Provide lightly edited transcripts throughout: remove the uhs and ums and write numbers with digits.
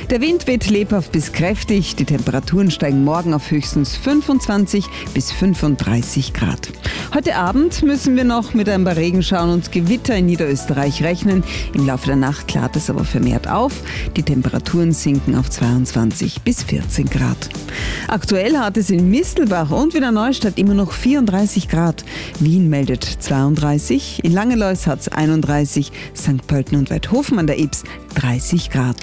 Der Wind weht lebhaft bis kräftig. Die Temperaturen steigen morgen auf höchstens 25 bis 35 Grad. Heute Abend müssen wir noch mit ein paar Regenschauern und Gewitter in Niederösterreich rechnen. Im Laufe der Nacht klart es aber vermehrt auf. Die Temperaturen sinken auf 22 bis 14 Grad. Aktuell hat es in Mistelbach und Wiener Neustadt immer noch 34 Grad. Wien meldet 32, in Langelois hat es 31, St. Pölten und Weidhofen an der Ybbs 30 Grad.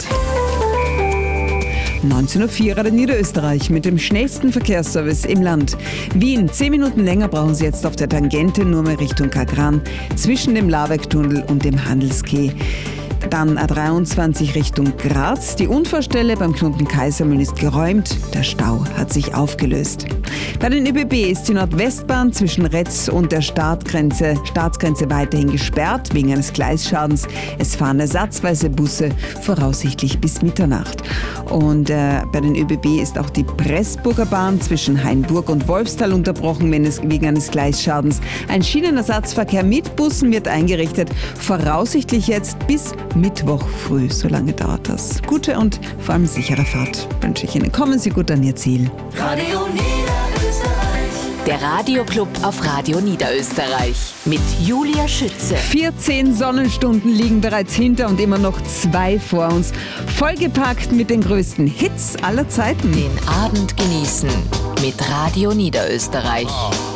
19.04 Uhr Radio Niederösterreich mit dem schnellsten Verkehrsservice im Land. Wien, 10 Minuten länger brauchen Sie jetzt auf der Tangente, nur mehr Richtung Kagran, zwischen dem Labergtunnel und dem Handelskeh. Dann A23 Richtung Graz. Die Unfallstelle beim Knoten Kaisermühlen ist geräumt. Der Stau hat sich aufgelöst. Bei den ÖBB ist die Nordwestbahn zwischen Retz und der Staatsgrenze weiterhin gesperrt wegen eines Gleisschadens. Es fahren ersatzweise Busse, voraussichtlich bis Mitternacht. Und bei den ÖBB ist auch die Pressburger Bahn zwischen Hainburg und Wolfsthal unterbrochen wegen eines Gleisschadens. Ein Schienenersatzverkehr mit Bussen wird eingerichtet, voraussichtlich jetzt bis Mittwoch früh. So lange dauert das. Gute und vor allem sichere Fahrt wünsche ich Ihnen. Kommen Sie gut an Ihr Ziel. Radio Niederösterreich. Der Radioclub auf Radio Niederösterreich mit Julia Schütze. 14 Sonnenstunden liegen bereits hinter und immer noch 2 vor uns. Vollgepackt mit den größten Hits aller Zeiten. Den Abend genießen mit Radio Niederösterreich.